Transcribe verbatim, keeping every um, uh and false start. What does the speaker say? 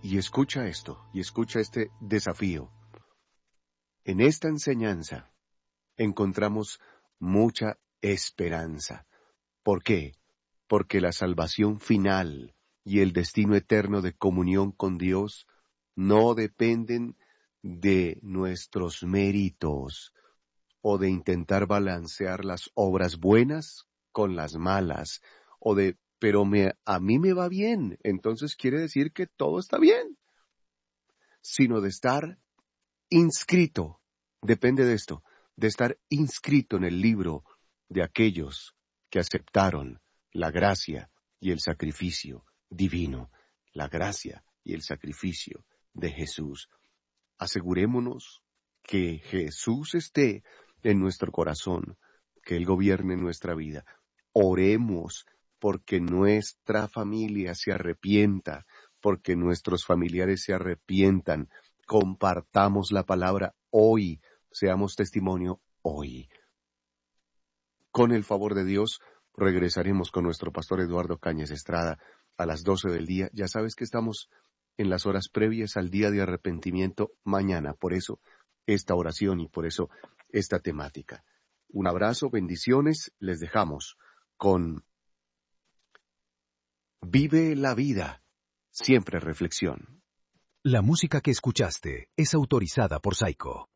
Y escucha esto, y escucha este desafío. En esta enseñanza encontramos mucha esperanza. ¿Por qué? Porque la salvación final y el destino eterno de comunión con Dios no dependen de nuestros méritos o de intentar balancear las obras buenas con las malas, o de, pero me, a mí me va bien, entonces quiere decir que todo está bien, sino de estar inscrito, depende de esto, de estar inscrito en el libro de aquellos que aceptaron la gracia y el sacrificio divino, la gracia y el sacrificio de Jesús. Asegurémonos que Jesús esté en nuestro corazón, que Él gobierne nuestra vida. Oremos porque nuestra familia se arrepienta, porque nuestros familiares se arrepientan. Compartamos la palabra hoy, seamos testimonio hoy. Con el favor de Dios, regresaremos con nuestro pastor Eduardo Cañas Estrada a las doce del día. Ya sabes que estamos en las horas previas al día de arrepentimiento mañana. Por eso esta oración y por eso esta temática. Un abrazo, bendiciones. Les dejamos con Vive la vida. Siempre reflexión. La música que escuchaste es autorizada por Saico.